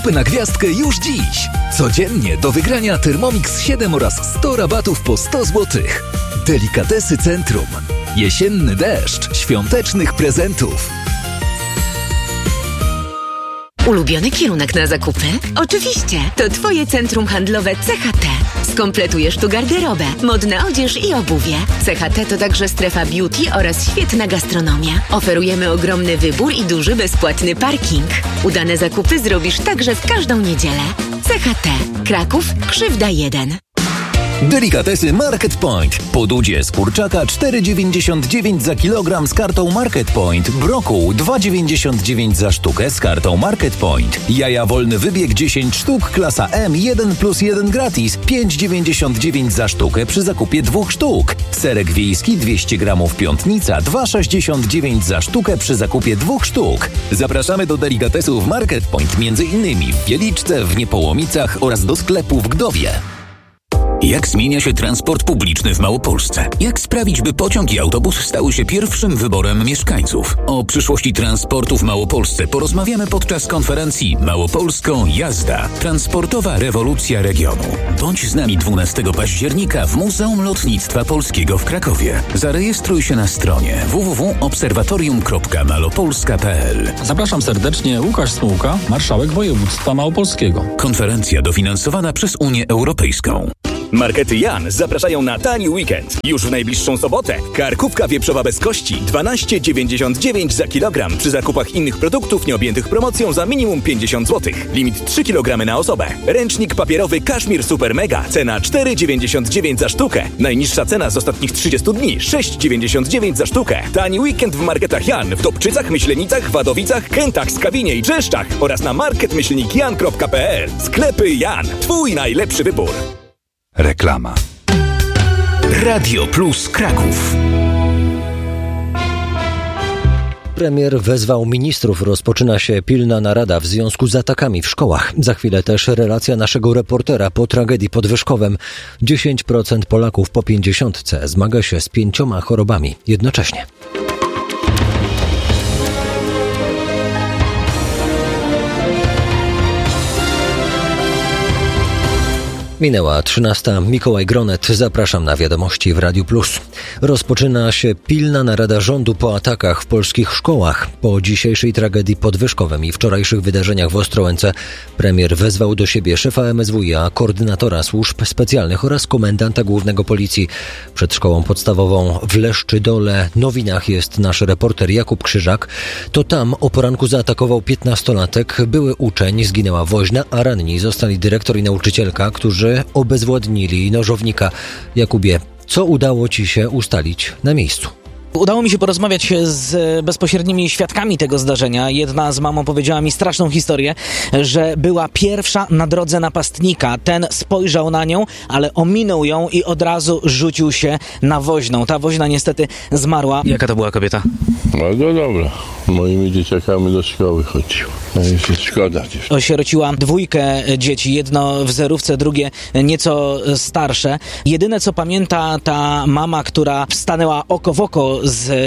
Na gwiazdkę już dziś. Codziennie do wygrania Thermomix 7 oraz 100 rabatów po 100 zł. Delikatesy Centrum. Jesienny deszcz świątecznych prezentów. Ulubiony kierunek na zakupy? Oczywiście, to Twoje centrum handlowe CHT. Skompletujesz tu garderobę, modna odzież i obuwie. CHT to także strefa beauty oraz świetna gastronomia. Oferujemy ogromny wybór i duży bezpłatny parking. Udane zakupy zrobisz także w każdą niedzielę. CHT. Kraków, Krzywda 1. Delikatesy Market Point. Podudzie z kurczaka 4,99 za kilogram z kartą Market Point. Brokuł 2,99 za sztukę z kartą Market Point. Jaja wolny wybieg 10 sztuk, klasa M 1+1 gratis. 5,99 za sztukę przy zakupie 2 sztuk. Serek wiejski 200 gramów Piątnica 2,69 za sztukę przy zakupie 2 sztuk. Zapraszamy do delikatesów Market Point, m.in. w Wieliczce, w Niepołomicach oraz do sklepu w Gdowie. Jak zmienia się transport publiczny w Małopolsce? Jak sprawić, by pociąg i autobus stały się pierwszym wyborem mieszkańców? O przyszłości transportu w Małopolsce porozmawiamy podczas konferencji Małopolską Jazda. Transportowa rewolucja regionu. Bądź z nami 12 października w Muzeum Lotnictwa Polskiego w Krakowie. Zarejestruj się na stronie www.obserwatorium.malopolska.pl. Zapraszam serdecznie, Łukasz Smułka, marszałek województwa małopolskiego. Konferencja dofinansowana przez Unię Europejską. Markety Jan zapraszają na tani weekend. Już w najbliższą sobotę. Karkówka wieprzowa bez kości 12,99 za kilogram. Przy zakupach innych produktów nieobjętych promocją za minimum 50 zł. Limit 3 kg na osobę. Ręcznik papierowy Kaszmir Super Mega. Cena 4,99 za sztukę. Najniższa cena z ostatnich 30 dni 6,99 za sztukę. Tani weekend w Marketach Jan w Dobczycach, Myślenicach, Wadowicach, Kętach, Skawinie i Brzeszczach oraz na market-jan.pl. Sklepy Jan. Twój najlepszy wybór. Reklama. Radio Plus Kraków. Premier wezwał ministrów. Rozpoczyna się pilna narada w związku z atakami w szkołach. Za chwilę też relacja naszego reportera po tragedii pod Wyszkowem. 10% Polaków po 50 zmaga się z 5 chorobami jednocześnie. Minęła 13. Mikołaj Gronet. Zapraszam na wiadomości w Radiu Plus. Rozpoczyna się pilna narada rządu po atakach w polskich szkołach. Po dzisiejszej tragedii pod Wyszkowem i wczorajszych wydarzeniach w Ostrołęce premier wezwał do siebie szefa MSWiA, koordynatora służb specjalnych oraz komendanta głównego policji. Przed szkołą podstawową w Leszczydole, Nowinach jest nasz reporter Jakub Krzyżak. To tam o poranku zaatakował 15-latek. Były uczeń, zginęła woźna, a ranni zostali dyrektor i nauczycielka, którzy obezwładnili nożownika. Jakubie, co udało Ci się ustalić na miejscu? Udało mi się porozmawiać z bezpośrednimi świadkami tego zdarzenia. Jedna z mamą powiedziała mi straszną historię, że była pierwsza na drodze napastnika. Ten spojrzał na nią, ale ominął ją i od razu rzucił się na woźną. Ta woźna niestety zmarła. Jaka to była kobieta? Bardzo dobra. Moimi dzieciakami do szkoły chodził. Jest szkoda. Osierociła 2 dzieci. Jedno w zerówce, drugie nieco starsze. Jedyne co pamięta ta mama, która stanęła oko w oko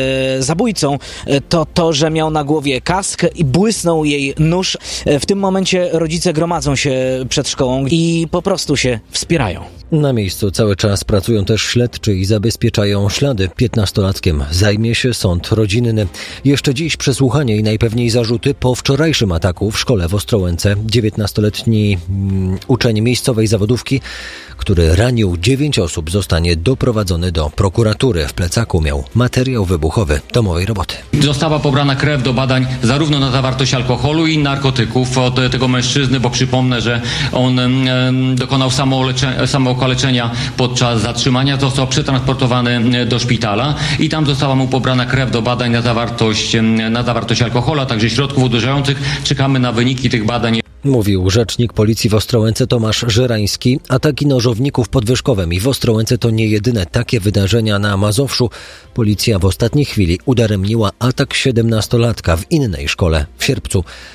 z zabójcą, to, że miał na głowie kask i błysnął jej nóż. W tym momencie rodzice gromadzą się przed szkołą i po prostu się wspierają. Na miejscu cały czas pracują też śledczy i zabezpieczają ślady. 15-latkiem zajmie się sąd rodzinny. Jeszcze dziś przesłuchanie i najpewniej zarzuty po wczorajszym ataku w szkole w Ostrołęce. 19-letni uczeń miejscowej zawodówki, który ranił 9 osób, zostanie doprowadzony do prokuratury. W plecaku miał materiał wybuchowy domowej roboty. Została pobrana krew do badań zarówno na zawartość alkoholu i narkotyków od tego mężczyzny, bo przypomnę, że on dokonał samookaleczenia podczas zatrzymania, został przetransportowany do szpitala i tam została mu pobrana krew do badań na zawartość alkoholu, a także środków odurzających. Czekamy na wyniki tych badań. Mówił rzecznik policji w Ostrołęce Tomasz Żerański. Ataki nożowników pod Wyszkowem i w Ostrołęce to nie jedyne takie wydarzenia na Mazowszu. Policja w ostatniej chwili udaremniła atak 17-latka w innej szkole w Sierpcu.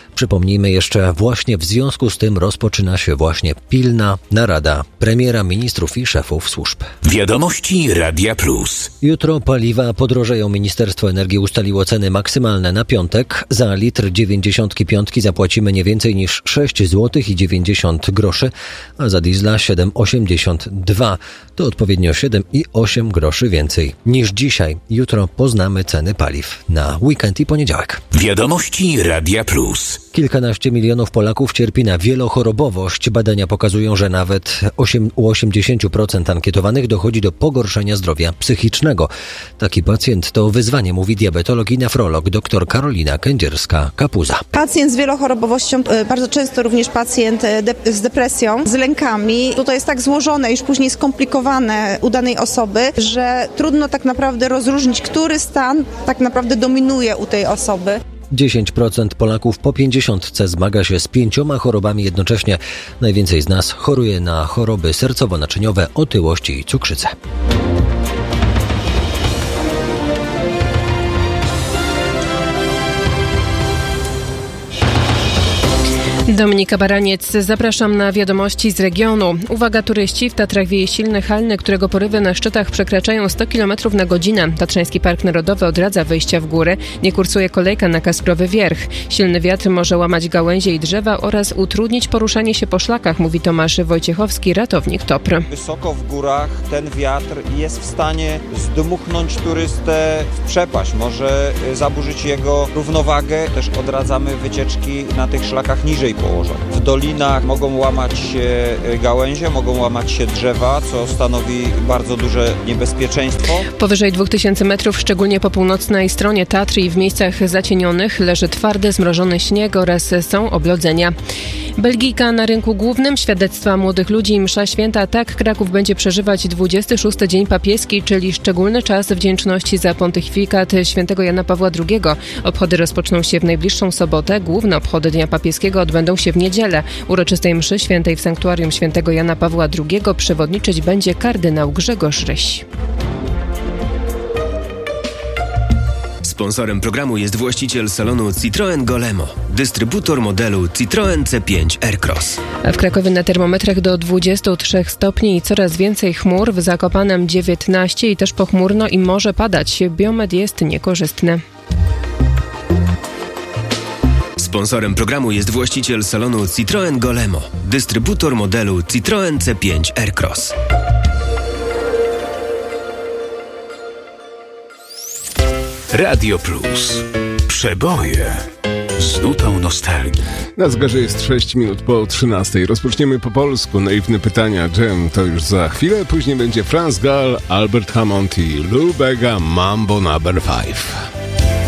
Przypomnijmy jeszcze, właśnie w związku z tym rozpoczyna się właśnie pilna narada premiera, ministrów i szefów służb. Wiadomości Radia Plus. Jutro paliwa podrożeją. Ministerstwo Energii ustaliło ceny maksymalne na piątek. Za litr 95 zapłacimy nie więcej niż 6 zł i 90 groszy, a za diesla 7,82. To odpowiednio 7 i 8 groszy więcej niż dzisiaj. Jutro poznamy ceny paliw na weekend i poniedziałek. Wiadomości Radia Plus. Kilkanaście milionów Polaków cierpi na wielochorobowość. Badania pokazują, że nawet u 80% ankietowanych dochodzi do pogorszenia zdrowia psychicznego. Taki pacjent to wyzwanie, mówi diabetolog i nefrolog dr Karolina Kędzierska-Kapuza. Pacjent z wielochorobowością, bardzo często również pacjent z depresją, z lękami. To jest tak złożone, już później skomplikowane u danej osoby, że trudno tak naprawdę rozróżnić, który stan tak naprawdę dominuje u tej osoby. 10% Polaków po 50 zmaga się z 5 chorobami jednocześnie. Najwięcej z nas choruje na choroby sercowo-naczyniowe, otyłość i cukrzycę. Dominika Baraniec, zapraszam na wiadomości z regionu. Uwaga turyści, w Tatrach wieje silny halny, którego porywy na szczytach przekraczają 100 km na godzinę. Tatrzański Park Narodowy odradza wyjścia w góry, nie kursuje kolejka na Kasprowy Wierch. Silny wiatr może łamać gałęzie i drzewa oraz utrudnić poruszanie się po szlakach, mówi Tomasz Wojciechowski, ratownik TOPR. Wysoko w górach ten wiatr jest w stanie zdmuchnąć turystę w przepaść, może zaburzyć jego równowagę. Też odradzamy wycieczki na tych szlakach niżej położonych. W dolinach mogą łamać się gałęzie, mogą łamać się drzewa, co stanowi bardzo duże niebezpieczeństwo. Powyżej 2000 metrów, szczególnie po północnej stronie Tatry i w miejscach zacienionych, leży twardy, zmrożony śnieg oraz są oblodzenia. Belgijka na rynku głównym, świadectwa młodych ludzi i msza święta. Tak Kraków będzie przeżywać 26. Dzień Papieski, czyli szczególny czas wdzięczności za pontyfikat świętego Jana Pawła II. Obchody rozpoczną się w najbliższą sobotę. Główne obchody Dnia Papieskiego odbędą się w niedzielę. Uroczystej mszy świętej w sanktuarium świętego Jana Pawła II przewodniczyć będzie kardynał Grzegorz Ryś. Sponsorem programu jest właściciel salonu Citroën Golemo, dystrybutor modelu Citroën C5 Aircross. W Krakowie na termometrach do 23 stopni i coraz więcej chmur, w Zakopanem 19 i też pochmurno i może padać. Biometr jest niekorzystny. Sponsorem programu jest właściciel salonu Citroën Golemo, dystrybutor modelu Citroën C5 Aircross. Radio Plus. Przeboje z nutą nostalgii. Na zegarze jest 6 minut po 13. Rozpoczniemy po polsku. Naiwne pytania Jam to już za chwilę. Później będzie Franz Gall, Albert Hammond i Lou Bega, Mambo No. 5.